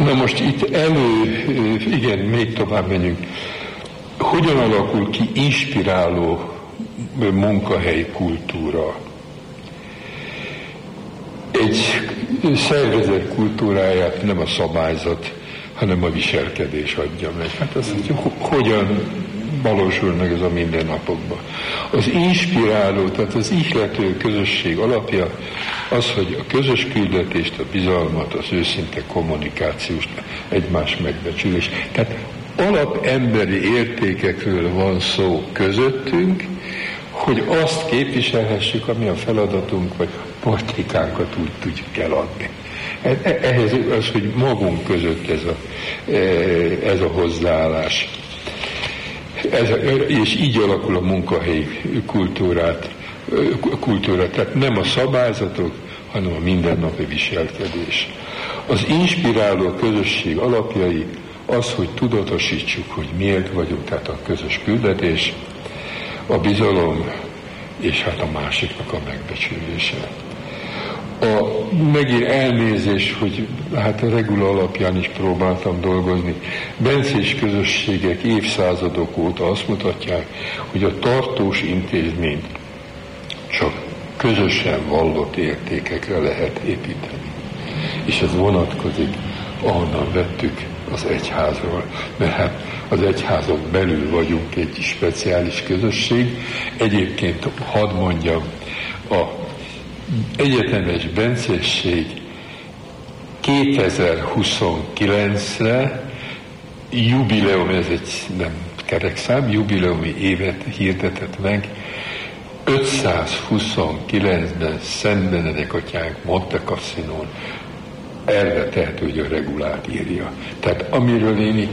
Na most itt igen, még tovább megyünk. Hogyan alakul ki inspiráló munkahely kultúra? Egy szervezet kultúráját nem a szabályzat, hanem a viselkedés adja meg. Hát azt, hogy hogyan valósul meg ez a mindennapokban. Az inspiráló, tehát az ihlető közösség alapja az, hogy a közös küldetést, a bizalmat, az őszinte kommunikációt, egymás megbecsülés. Tehát alapemberi értékekről van szó közöttünk, hogy azt képviselhessük, ami a feladatunk, vagy politikánkat úgy tudjuk eladni. Ehhez az, hogy magunk között ez a hozzáállás. És így alakul a munkahelyi kultúra. Tehát nem a szabályzatok, hanem a mindennapi viselkedés. Az inspiráló közösség alapjai az, hogy tudatosítsuk, hogy miért vagyunk, tehát a közös küldetés, a bizalom, és hát a másiknak a megbecsülése. Megint elnézés, hogy hát a regula alapján is próbáltam dolgozni. Bencés közösségek évszázadok óta azt mutatják, hogy a tartós intézményt csak közösen vallott értékekre lehet építeni. És ez vonatkozik, ahonnan vettük az egyházról. Mert hát az egyházon belül vagyunk egy speciális közösség. Egyébként hadd mondjam, a egyetemes bencésség 2029-re jubileum, ez egy nem kerekszám, jubileumi évet hirdetett meg. 529-ben Szent Benedek atyánk Monte Cassinón erre tehető, hogy a regulát írja. Tehát amiről én itt